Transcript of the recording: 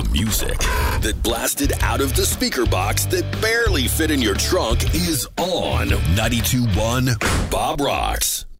The music that blasted out of the speaker box that barely fit in your trunk is on 92.1 Bob Rocks.